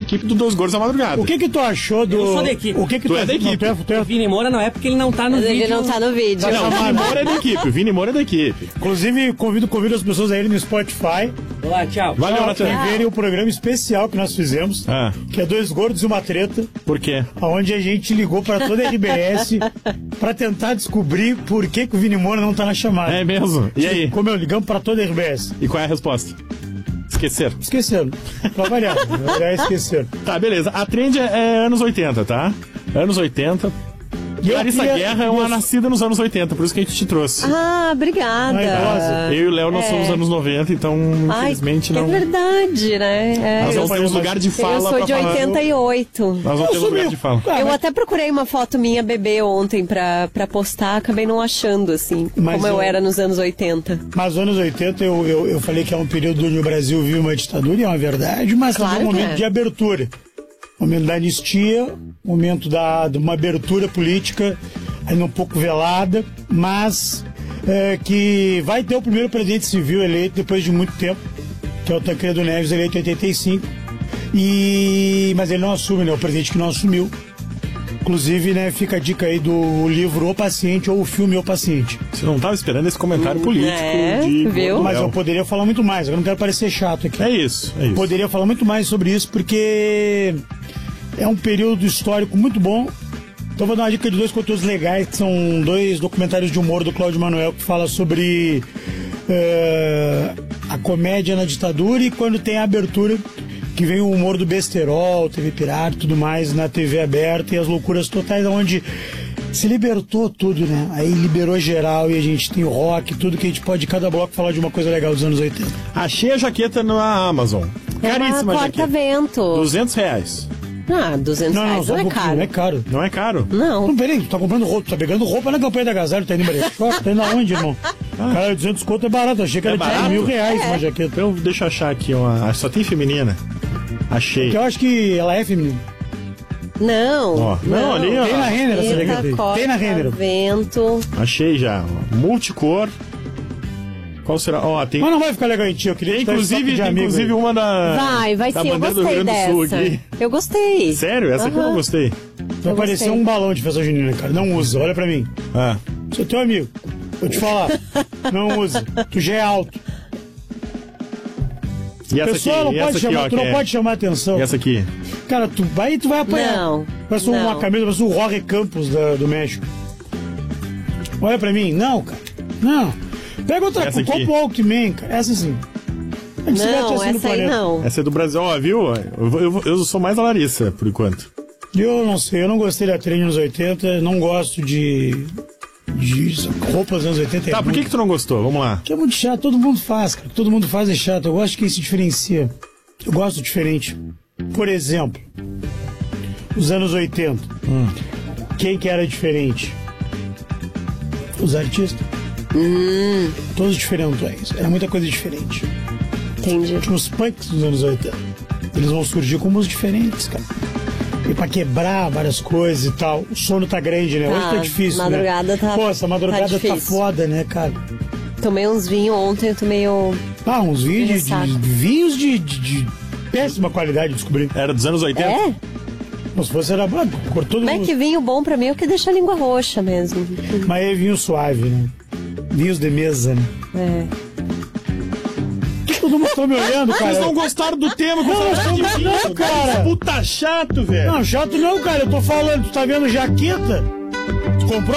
equipe do Dois Gordos da Madrugada. O que tu achou do... Eu sou da equipe. O que Tu é da equipe. O Vini Moura não é porque ele não tá no vídeo. Ele não tá no vídeo. Não, o Vini Moura é da equipe. O Vini Moura é da equipe. Inclusive, convido as pessoas a irem no Spotify. Olá, tchau. Valeu, Natan. E verem o programa especial que nós fizemos, que é Dois Gordos e uma Treta. Por quê? Onde a gente ligou para toda a RBS para tentar descobrir por que o Vini Moura não tá na chamada. É mesmo? E aí? Como eu ligamos para toda a RBS. E qual é a resposta? Esqueceram. Pra variar. Esqueceram. Tá, beleza. A trend é anos 80, tá? Anos 80. Larissa Guerra é uma nascida nos anos 80, por isso que a gente te trouxe. Ah, obrigada. Eu e o Léo, nós somos anos 90, então, infelizmente, não... É verdade, né? Nós vamos ter um lugar de fala. Eu sou de 88. Nós vamos ter um lugar de fala. Eu até procurei uma foto minha bebê ontem pra postar, acabei não achando, assim, como eu era nos anos 80. Mas nos anos 80 eu falei que é um período onde o Brasil vive uma ditadura, e é uma verdade, mas também um momento de abertura. Momento da anistia, momento de uma abertura política, ainda um pouco velada, mas que vai ter o primeiro presidente civil eleito depois de muito tempo, que é o Tancredo Neves, eleito em 85. Mas ele não assume, né? O presidente que não assumiu. Inclusive, né, fica a dica aí do livro O Paciente ou o filme O Paciente. Você não estava esperando esse comentário político viu? Mas eu poderia falar muito mais, eu não quero parecer chato aqui. É isso. Poderia falar muito mais sobre isso, porque é um período histórico muito bom. Então vou dar uma dica de 2 conteúdos legais, que são 2 documentários de humor do Cláudio Manuel, que fala sobre a comédia na ditadura, e quando tem a abertura, que vem o humor do besterol, TV pirata e tudo mais na TV aberta, e as loucuras totais, onde se libertou tudo, né? Aí liberou geral, e a gente tem o rock, tudo que a gente pode, cada bloco, falar de uma coisa legal dos anos 80. Achei a jaqueta na Amazon. Caríssima uma jaqueta. corta-vento. R$200. Ah, R$200 não é caro. Não é caro. Não é caro? Não. Peraí, tu tá comprando roupa, tu tá pegando roupa na campanha da Gazeta, tá indo em brechó, tá indo aonde, irmão? Cara, 200 conto é barato, achei que era tipo R$1.000 uma jaqueta. Então deixa eu achar aqui uma... Só tem feminina? Achei. Porque eu acho que ela é feminina. Não. Não, ali, ó. Tem na Renner essa jaqueta aí. Tem na Renner. Vento. Achei já. Multicor. Qual será? Ó, tem... Mas não vai ficar legal em ti, eu queria inclusive uma da... Vai da sim, eu bandeira do Rio gostei Grande do Sul dessa. aqui. Eu gostei. Sério? Essa aqui eu não gostei. Vai parecer um balão de festa junina, cara. Não usa, olha pra mim. Sou teu amigo. Vou te falar. Não usa. Tu já é alto. E essa pessoa aqui? Não pode chamar, aqui, tu não pode chamar atenção. E essa aqui? Cara, tu vai apanhar. Não. Parece uma camisa, parece o Jorge Campos do México. Olha pra mim. Não, cara. Não. Pega outra coisa. Copo Walkman, cara. Essa sim. Não, essa aí não. Essa é do Brasil, ó, viu? Eu sou mais a Larissa, por enquanto. Eu não sei, eu não gostei da trend nos 80, não gosto de roupas dos anos 80. Tá, por que tu não gostou? Vamos lá. Porque é muito chato, todo mundo faz, cara. Todo mundo faz é chato. Eu gosto de quem se diferencia. Eu gosto diferente. Por exemplo, os anos 80. Quem que era diferente? Os artistas. Todos diferentões. Era muita coisa diferente. Entendi. Tinha os punks dos anos 80. Eles vão surgir como os diferentes, cara. E pra quebrar várias coisas e tal. O sono tá grande, né? Hoje tá difícil, madrugada, né? Pô, essa madrugada tá foda, né, cara? Tomei uns vinhos ontem, eu tô meio... uns vinhos de péssima qualidade, descobri. Era dos anos 80? É? Mas se fosse, era branco. Como é que vinho bom pra mim é o que deixa a língua roxa mesmo. Mas é vinho suave, né? Vinhos de mesa, né? Todo mundo tá me olhando, cara. Eles não gostaram do tema. Não, cara. Puta chato, velho. Não, chato não, cara. Eu tô falando, tu tá vendo jaqueta? Tu comprou